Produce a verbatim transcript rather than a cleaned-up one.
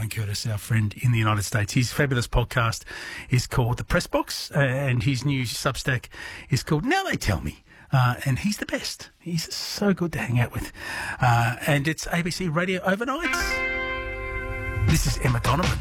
Brian Curtis, our friend in the United States. His fabulous podcast is called The Press Box, uh, and his new Substack is called Now They Tell Me. Uh, and he's the best. He's so good to hang out with. Uh, and it's A B C Radio Overnights. This is Emma Donovan.